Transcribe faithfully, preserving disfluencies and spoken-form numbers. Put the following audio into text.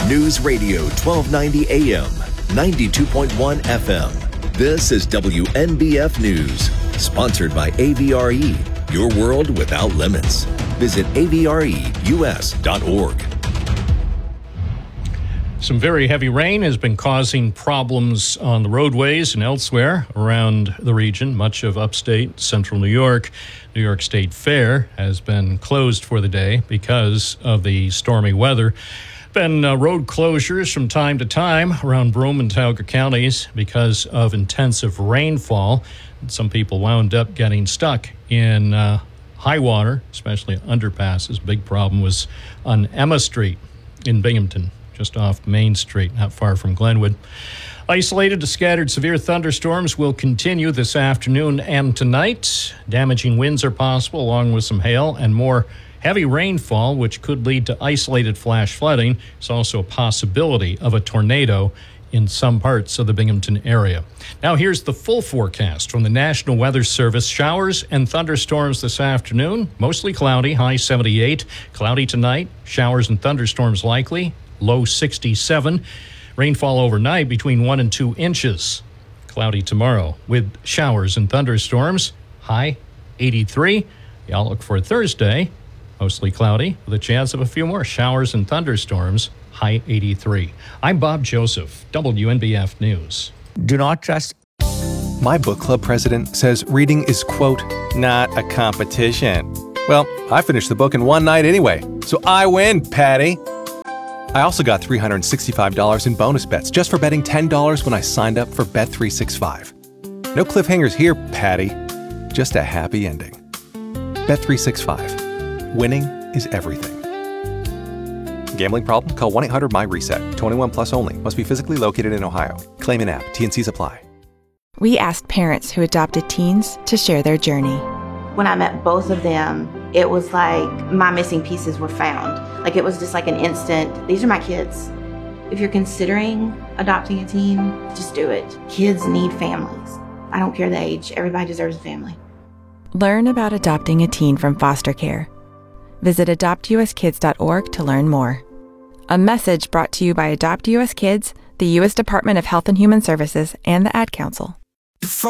News Radio twelve ninety A M, ninety-two point one F M. This is W N B F News, sponsored by A V R E, your world without limits. Visit A V R E U S dot org. Some very heavy rain has been causing problems on the roadways and elsewhere around the region. Much of upstate central New York. New York State Fair has been closed for the day because of the stormy weather. Been uh, road closures from time to time around Broome and Tioga counties because of intensive rainfall. Some people wound up getting stuck in uh, high water, especially underpasses. Big problem was on Emma Street in Binghamton, just off Main Street, not far from Glenwood. Isolated to scattered severe thunderstorms will continue this afternoon and tonight. Damaging winds are possible, along with some hail and more heavy rainfall, which could lead to isolated flash flooding. There's also a possibility of a tornado in some parts of the Binghamton area. Now here's the full forecast from the National Weather Service. Showers and thunderstorms this afternoon, mostly cloudy, high seventy-eight. Cloudy tonight, showers and thunderstorms likely, low sixty-seven. Rainfall overnight between one and two inches. Cloudy tomorrow with showers and thunderstorms, high eighty-three. The outlook for Thursday, mostly cloudy with a chance of a few more showers and thunderstorms, high eighty-three. I'm Bob Joseph, W N B F News. Do not trust. My book club president says reading is, quote, not a competition. Well, I finished the book in one night anyway, so I win, Patty. I also got three hundred sixty-five dollars in bonus bets just for betting ten dollars when I signed up for Bet three sixty-five. No cliffhangers here, Patty. Just a happy ending. Bet three sixty-five. Winning is everything. Gambling problem? Call one eight hundred M Y reset. twenty-one plus only. Must be physically located in Ohio. Claim in app. T N Cs apply. We asked parents who adopted teens to share their journey. When I met both of them, it was like my missing pieces were found. Like it was just like an instant, these are my kids. If you're considering adopting a teen, just do it. Kids need families. I don't care the age. Everybody deserves a family. Learn about adopting a teen from foster care. Visit adopt u s kids dot org to learn more. A message brought to you by Adopt U S Kids, the U S Department of Health and Human Services, and the Ad Council.